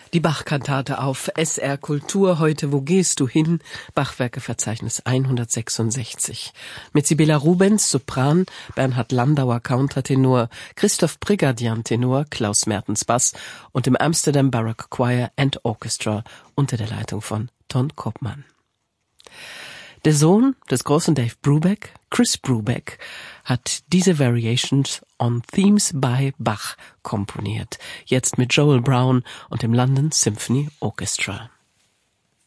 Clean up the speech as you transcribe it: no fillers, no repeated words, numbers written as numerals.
Die Bach-Kantate auf SR Kultur heute Wo gehst du hin? Bachwerkeverzeichnis 166. Mit Sibylla Rubens, Sopran, Bernhard Landauer, Countertenor, Christoph Brigadian, Tenor, Klaus Mertens, Bass und dem Amsterdam Baroque Choir and Orchestra unter der Leitung von Ton Koopman. Der Sohn des großen Dave Brubeck, Chris Brubeck, hat diese Variations on Themes by Bach komponiert. Jetzt mit Joel Brown und dem London Symphony Orchestra.